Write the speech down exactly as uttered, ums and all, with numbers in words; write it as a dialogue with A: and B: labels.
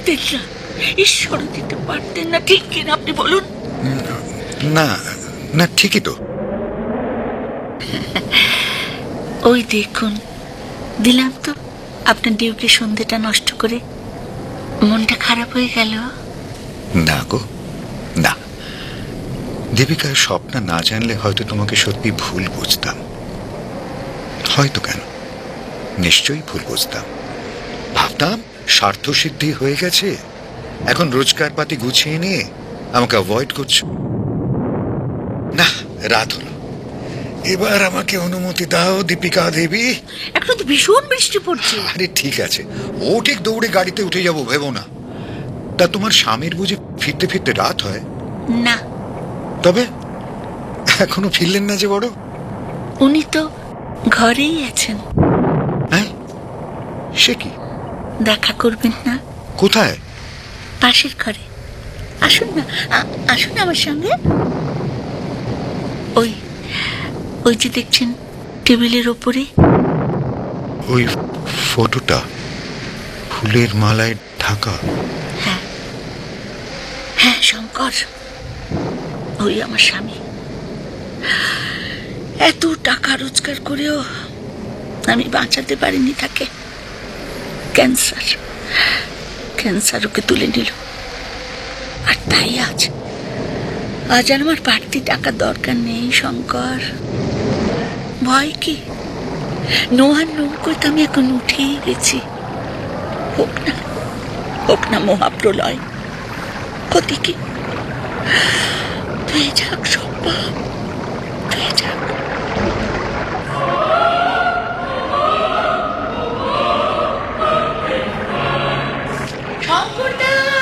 A: পারতেন না? ঈশ্বর দিতে পারতেন না, ঠিক কিনা আপনি বলুন?
B: না না, ঠিকই তো।
A: ওই দেখুন, দিলাম তো আপনার ডিউকে সন্ধ্যেটা নষ্ট করে। মনটা খারাপ হয়ে গেল?
B: না গো, না। দীপিকার স্বপ্ন না জানলে হয়তো তোমাকে সত্যি ভুল বুঝতাম। হয়তো কেন, নিশ্চয়ই ভুল বুঝতাম। ভাবতাম স্বার্থ সিদ্ধি হয়ে গেছে, এখন রোজগার পাতি গুছিয়ে নিয়ে আমাকে অ্যাভয়েড করছো। না, রাত হলো, এবার আমাকে অনুমতি দাও দীপিকা দেবী।
A: এখন তো ভীষণ বৃষ্টি পড়ছে।
B: আরে ঠিক আছে, ও ঠিক দৌড়ে গাড়িতে উঠে যাবো ভেবো না। তা তোমার স্বামীর বুঝি ফিরতে ফিরতে রাত হয়?
A: না।
B: তবে এখনো ফিরলেন না যে বড়?
A: উনি তো ঘরেই আছেন।
B: হ্যাঁ, সে কি?
A: দেখা করবেন না?
B: কোথায়?
A: পাশের ঘরে। আসুন না, আসুন আমার সঙ্গে। ওই ওই যে দেখছেন টেবিলের ওপরে
B: ওই ফটোটা ফুলের মালায় ঢাকা?
A: হ্যাঁ হ্যাঁ, শঙ্কর, ওই আমার স্বামী। এত টাকা রোজগার করেও আমি বাঁচাতে পারিনি তাকে। ক্যান্সার ক্যান্সার ওকে তুলে নিল। আর তাই আজ আজ আর আমার বাড়তি টাকার দরকার নেই শঙ্কর। ভয় কি? নোয়ার নৌকোয় তো আমি এখন উঠেই গেছি। হোক না হোক না মহাপ্রলয়, ক্ষতি কি? ধুয়ে যাক সব পাপ, ধুয়ে যাক। শঙ্করদা,